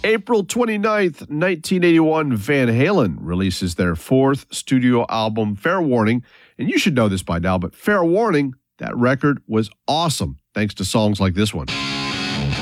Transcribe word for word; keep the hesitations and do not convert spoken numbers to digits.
April twenty-ninth, nineteen eighty-one, Van Halen releases their fourth studio album, Fair Warning. And you should know this by now, but Fair Warning, that record was awesome, thanks to songs like this one.